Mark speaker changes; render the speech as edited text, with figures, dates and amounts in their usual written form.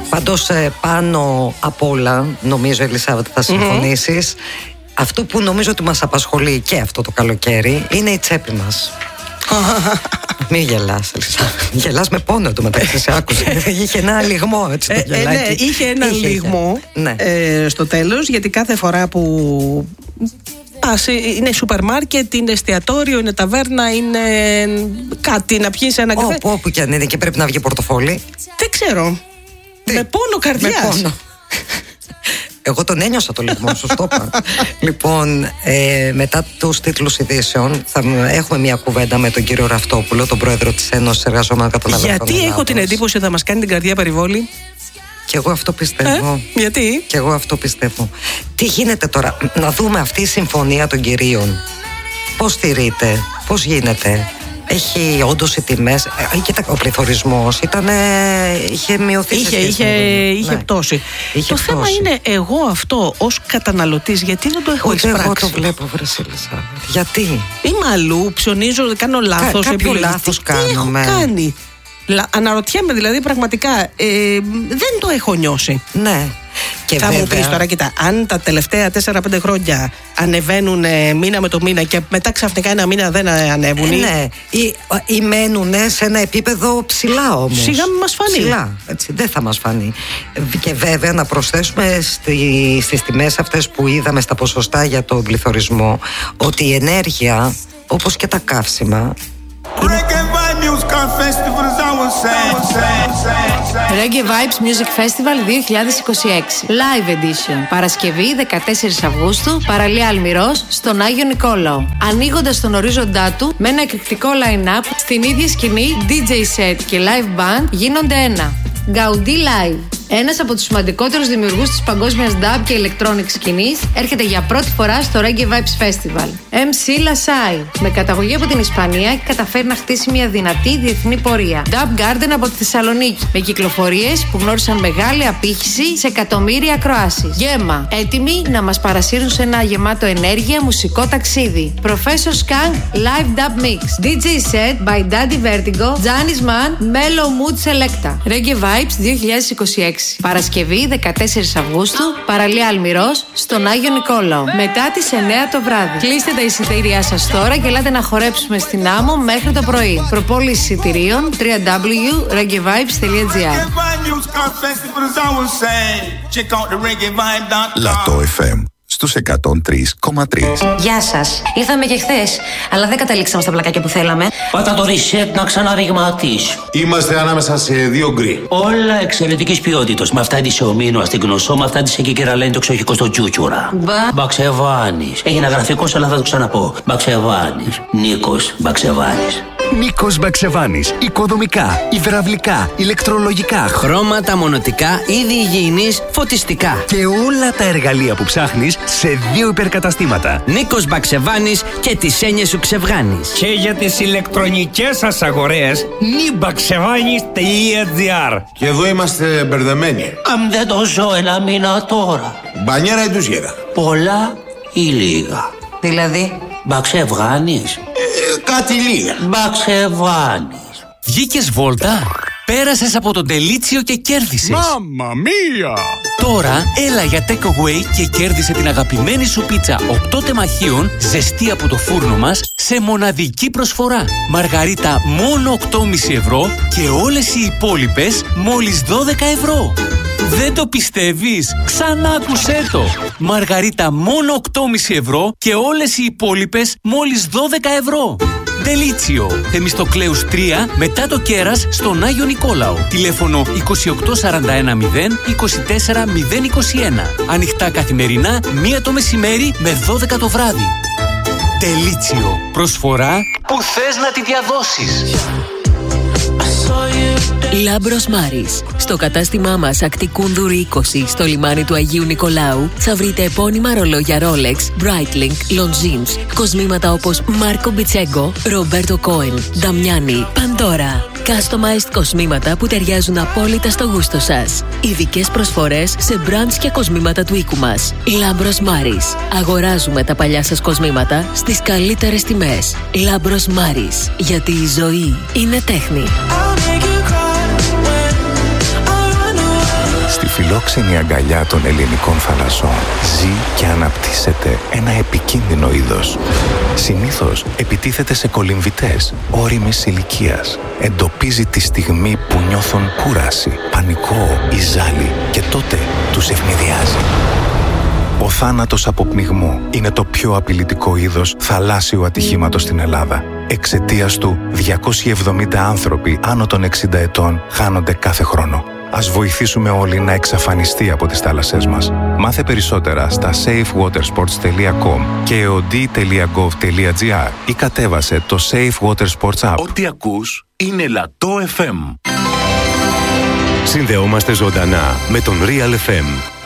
Speaker 1: Πάντως πάνω απ' όλα, νομίζω Ελισάβετ θα συμφωνήσεις, αυτό που νομίζω ότι μας απασχολεί και αυτό το καλοκαίρι είναι η τσέπη μας. Μην γελάς, Ελισάβετ. Γελάς με πόνο το μεταξύ, σε άκουσα. Είχε ένα λιγμό έτσι το γελάκι.
Speaker 2: Ναι, είχε ένα λιγμό στο τέλος, γιατί κάθε φορά που είναι σούπερ μάρκετ, είναι εστιατόριο, είναι ταβέρνα, είναι κάτι να πιείς ένα καφέ.
Speaker 1: Όπου και αν είναι και πρέπει να βγει πορτοφόλι.
Speaker 2: Δεν ξέρω. Με πόνο καρδιάς.
Speaker 1: Με πόνο. Εγώ τον ένιωσα το λιγμό, σωστό είπα. Λοιπόν, μετά τους τίτλους ειδήσεων θα έχουμε μια κουβέντα με τον κύριο Ραυτόπουλο, τον πρόεδρο της Ένωσης Εργαζόμενων Καταναλωτών.
Speaker 2: Γιατί έχω την εντύπωση ότι θα μας κάνει την καρδιά περιβόλη.
Speaker 1: Και εγώ αυτό πιστεύω.
Speaker 2: Γιατί?
Speaker 1: Και εγώ αυτό πιστεύω. Τι γίνεται τώρα, να δούμε αυτή η συμφωνία των κυρίων. Πώς στηρείται, πώς γίνεται. Έχει όντως οι τιμές, ο πληθωρισμός είχε μειωθεί.
Speaker 2: Είχε πτώση. Το θέμα είναι εγώ αυτό ως καταναλωτής, γιατί δεν το έχω εισπράξει.
Speaker 1: Εγώ το βλέπω, Βρεσίλισσα. Γιατί?
Speaker 2: Είμαι αλλού, ψωνίζω, κάνω λάθος.
Speaker 1: Κάποιο λάθος κάνουμε.
Speaker 2: Τι έχω κάνει? Αναρωτιέμαι δηλαδή πραγματικά, δεν το έχω νιώσει.
Speaker 1: Ναι. Και
Speaker 2: θα
Speaker 1: βέβαια,
Speaker 2: μου πεις τώρα, κοίτα, αν τα τελευταία 4-5 χρόνια ανεβαίνουν μήνα με το μήνα και μετά ξαφνικά ένα μήνα δεν ανέβουν.
Speaker 1: Ναι, ή μένουν σε ένα επίπεδο ψηλά όμως.
Speaker 2: Σιγά μην μας φανεί.
Speaker 1: Ψηλά, έτσι, δεν θα μας φανεί. Και βέβαια να προσθέσουμε στις τιμές αυτές που είδαμε στα ποσοστά για τον πληθωρισμό, ότι η ενέργεια, όπως και τα καύσιμα,
Speaker 3: Reggae Vibes Music Festival 2026 Live Edition. Παρασκευή 14 Αυγούστου, παραλία Αλμυρός, στον Άγιο Νικόλαο. Ανοίγοντας τον ορίζοντά του με ένα εκρηκτικό line-up, στην ίδια σκηνή DJ set και live band γίνονται ένα. Gaudi Live. Ένας από τους σημαντικότερους δημιουργούς της παγκόσμιας dub και electronic σκηνής έρχεται για πρώτη φορά στο Reggae Vibes Festival. MC Lasai. Με καταγωγή από την Ισπανία και καταφέρει να χτίσει μια δυνατή διεθνή πορεία. Dub Garden από τη Θεσσαλονίκη. Με κυκλοφορίες που γνώρισαν μεγάλη απήχηση σε εκατομμύρια ακροάσεις. Γέμα. Έτοιμοι να μας παρασύρουν σε ένα γεμάτο ενέργεια μουσικό ταξίδι. Professor Skunk Live Dub Mix. DJ set by Daddy Vertigo, Janis Man, Mellow Mood Selecta. Reggae Vibes 2026. Παρασκευή 14 Αυγούστου, παραλία Αλμυρός, στον Άγιο Νικόλαο. Μετά τις 9 το βράδυ. Κλείστε τα εισιτήριά σας τώρα και ελάτε να χορέψουμε στην Άμμο μέχρι το πρωί. Προπόληση εισιτηρίων www.reggaevibes.gr.
Speaker 4: Λατό FM στους 103,3.
Speaker 5: Γεια σας. Ήρθαμε και χθες, αλλά δεν καταλήξαμε στα πλακάκια που θέλαμε.
Speaker 6: Πάτα το reset να ξαναρριγματίσει.
Speaker 7: Είμαστε ανάμεσα σε δύο γκρι.
Speaker 6: Όλα εξαιρετικής ποιότητας. Με αυτά σε ομίνο στην Γνωσό, με αυτά σε Κικεραλένη το εξοχικό στο Τσούτσουρα. Μπαξεβάνης. Έγινε γραφικός, αλλά θα το ξαναπώ. Μπαξεβάνης. Νίκος Μπαξεβάνης.
Speaker 8: Νίκος Μπαξεβάνης. Οικοδομικά, υδραυλικά, ηλεκτρολογικά,
Speaker 9: χρώματα, μονοτικά, είδη υγιεινής, φωτιστικά.
Speaker 8: Και όλα τα εργαλεία που ψάχνεις σε 2 υπερκαταστήματα.
Speaker 9: Νίκος Μπαξεβάνης και τις έννοιες σου ξεβγάνεις.
Speaker 10: Και για τις ηλεκτρονικές σας αγορές, nibaksevanis.gr.
Speaker 7: Και εδώ είμαστε μπερδεμένοι.
Speaker 6: Αν δεν το ζω ένα μήνα τώρα.
Speaker 7: Μπανιέρα ή τουζιέρα.
Speaker 6: Πολλά ή λίγα.
Speaker 5: Δηλαδή?
Speaker 6: Μπαξεβάνης.
Speaker 7: Κάτι λίγα.
Speaker 6: Μπαξεβάνης.
Speaker 11: Βγήκες βόλτα? Πέρασες από τον Τελίτσιο και κέρδισες.
Speaker 10: Μάμμα μία!
Speaker 11: Τώρα έλα για takeaway και κέρδισε την αγαπημένη σου πίτσα 8 τεμαχίων ζεστή από το φούρνο μας σε μοναδική προσφορά. Μαργαρίτα μόνο 8,5 ευρώ και όλες οι υπόλοιπες μόλις 12 ευρώ. Δεν το πιστεύεις? Ξανά άκουσέ το! Μαργαρίτα μόνο 8,5 ευρώ και όλες οι υπόλοιπες μόλις 12 ευρώ. Τελίτσιο, Θεμιστοκλέους 3, μετά το Κέρας, στον Άγιο Νικόλαο. Τηλέφωνο 28410 24021. Ανοιχτά καθημερινά, 1 το μεσημέρι με 12 το βράδυ. Τελίτσιο, προσφορά που θες να τη διαδώσεις.
Speaker 12: Λάμπρος Μάρης. Στο κατάστημά μας Ακτικούνδουρη 20 στο λιμάνι του Αγίου Νικολάου θα βρείτε επώνυμα ρολόγια Rolex, Breitling, Longines, κοσμήματα όπως Μάρκο Μπιτσέγκο, Ρομπέρτο Κόεν, Νταμιάνι, Παντόρα. Customized κοσμήματα που ταιριάζουν απόλυτα στο γούστο σας. Ειδικές προσφορές σε brands και κοσμήματα του οίκου μας. Λάμπρος Μάρης. Αγοράζουμε τα παλιά σας κοσμήματα στις καλύτερες τιμές. Λάμπρος Μάρης. Γιατί η ζωή είναι τέχνη.
Speaker 13: φιλόξενη αγκαλιά των ελληνικών θαλασσών ζει και αναπτύσσεται ένα επικίνδυνο είδος. Συνήθως επιτίθεται σε κολυμβητές ώριμης ηλικίας. Εντοπίζει τη στιγμή που νιώθουν κούραση, πανικό ή ζάλι και τότε τους ευνηδιάζει. Ο θάνατος από πνιγμό είναι το πιο απειλητικό είδος θαλάσσιου ατυχήματος στην Ελλάδα. Εξαιτίας του, 270 άνθρωποι άνω των 60 ετών χάνονται κάθε χρόνο. Ας βοηθήσουμε όλοι να εξαφανιστεί από τις θάλασσές μας. Μάθε περισσότερα στα safewatersports.com και eod.gov.gr ή κατέβασε το Safe Water Sports App.
Speaker 14: Ό,τι ακούς είναι Λατό FM.
Speaker 15: Συνδεόμαστε ζωντανά με τον Real FM.